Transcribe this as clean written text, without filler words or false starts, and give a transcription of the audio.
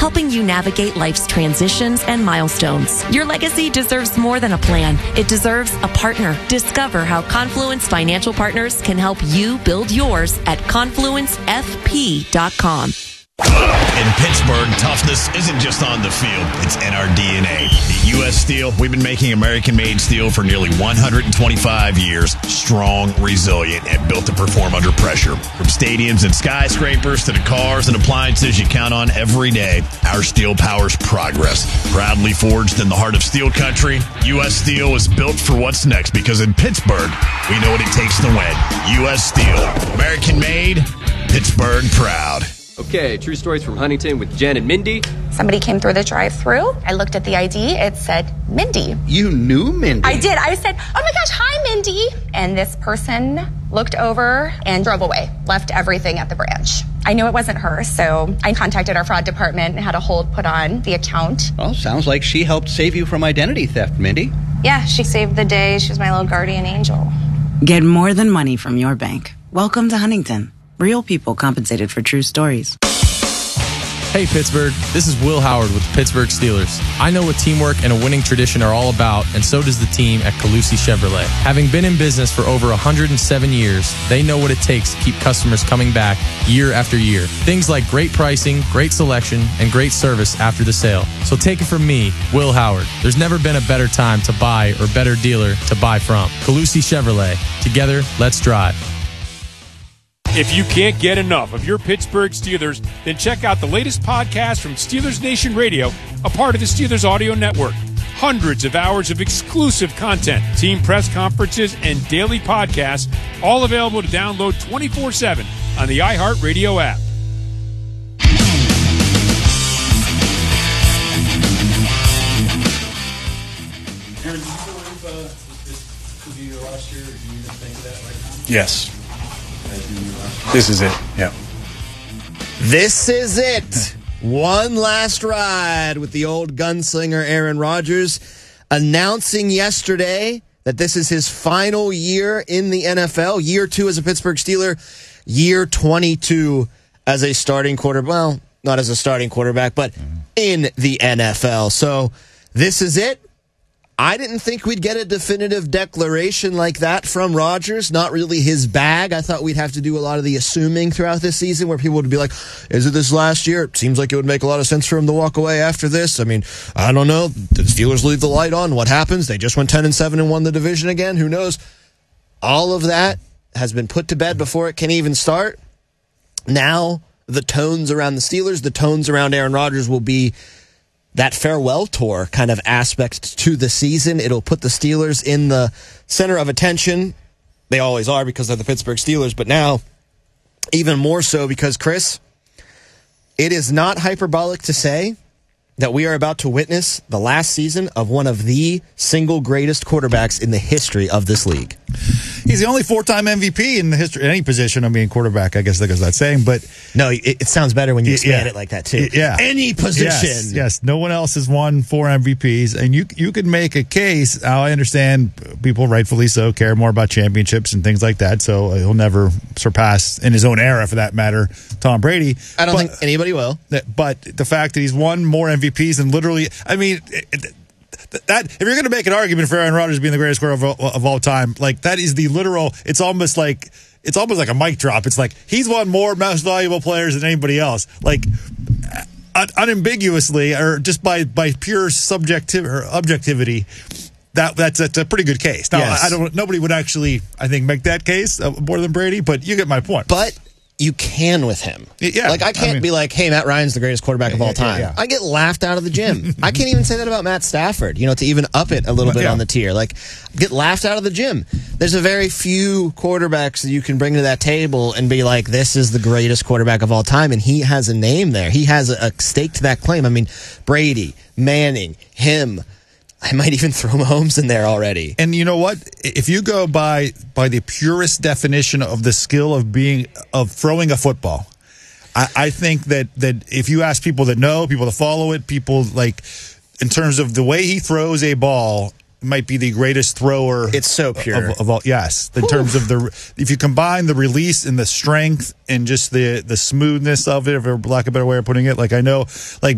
helping you navigate life's transitions and milestones. Your legacy deserves more than a plan. It deserves a partner. Discover how Confluence Financial Partners can help you build yours at confluencefp.com. In Pittsburgh, toughness isn't just on the field, it's in our DNA. At U.S. Steel, we've been making American-made steel for nearly 125 years, strong, resilient, and built to perform under pressure. From stadiums and skyscrapers to the cars and appliances you count on every day, our steel powers progress. Proudly forged in the heart of steel country, U.S. Steel is built for what's next because in Pittsburgh, we know what it takes to win. U.S. Steel, American-made, Pittsburgh proud. Okay, true stories from Huntington with Jen and Mindy. Somebody came through the drive-thru. I looked at the ID. It said Mindy. You knew Mindy? I did. I said, oh my gosh, hi, Mindy. And this person looked over and drove away, left everything at the branch. I knew it wasn't her, so I contacted our fraud department and had a hold put on the account. Well, sounds like she helped save you from identity theft, Mindy. Yeah, she saved the day. She was my little guardian angel. Get more than money from your bank. Welcome to Huntington. Real people compensated for true stories. Hey Pittsburgh, this is Will Howard with the Pittsburgh Steelers. I know what teamwork and a winning tradition are all about, and so does the team at Calusi Chevrolet. Having been in business for over 107 years, they know what it takes to keep customers coming back year after year. Things like great pricing, great selection, and great service after the sale. So take it from me, Will Howard. There's never been a better time to buy or better dealer to buy from. Calusi Chevrolet. Together, let's drive. If you can't get enough of your Pittsburgh Steelers, then check out the latest podcast from Steelers Nation Radio, a part of the Steelers Audio Network. Hundreds of hours of exclusive content, team press conferences, and daily podcasts, all available to download 24/7 on the iHeartRadio app. Aaron, do you believe this could be your last year? Do you even think that right now? Yes. This is it, yeah. This is it. One last ride with the old gunslinger Aaron Rodgers announcing yesterday that this is his final year in the NFL. Year 2 as a Pittsburgh Steeler. Year 22 as a starting quarterback. Well, not as a starting quarterback, but in the NFL. So this is it. I didn't think we'd get a definitive declaration like that from Rodgers. Not really his bag. I thought we'd have to do a lot of the assuming throughout this season where people would be like, is it this last year? It seems like it would make a lot of sense for him to walk away after this. I mean, I don't know. Did the Steelers leave the light on? What happens? They just went 10-7 and won the division again. Who knows? All of that has been put to bed before it can even start. Now, the tones around the Steelers, the tones around Aaron Rodgers will be that farewell tour kind of aspect to the season. It'll put the Steelers in the center of attention. They always are because they're the Pittsburgh Steelers, but now even more so because, Chris, it is not hyperbolic to say that we are about to witness the last season of one of the single greatest quarterbacks in the history of this league. He's the only 4-time MVP in the history, in any position. I mean, quarterback, I guess that goes without saying, but no, it sounds better when you expand it like that too. Yeah, any position. Yes. No one else has won 4 MVPs, and you could make a case. I understand people, rightfully so, care more about championships and things like that. So he'll never surpass, in his own era, for that matter, Tom Brady. I don't think anybody will. But the fact that he's won more MVPs than literally, I mean. That if you're going to make an argument for Aaron Rodgers being the greatest quarterback of all time, like that is the literal. It's almost like a mic drop. It's like he's won more most valuable players than anybody else. Like unambiguously, or just by pure objectivity. That's a pretty good case. Now, yes. Nobody would actually, I think, make that case more than Brady, but you get my point. But you can with him. Yeah. Like, I can't be like, hey, Matt Ryan's the greatest quarterback of all time. I get laughed out of the gym. I can't even say that about Matt Stafford, to even up it a little bit on the tier. Like, get laughed out of the gym. There's a very few quarterbacks that you can bring to that table and be like, this is the greatest quarterback of all time, and he has a name there. He has a stake to that claim. I mean, Brady, Manning, him. I might even throw Mahomes in there already. And you know what? If you go by the purest definition of the skill of throwing a football, I think that if you ask people that know, people that follow it, people like in terms of the way he throws a ball, might be the greatest thrower. It's so pure of all. Yes, in terms of if you combine the release and the strength and just the smoothness of it, for lack of a better way of putting it. Like I know, like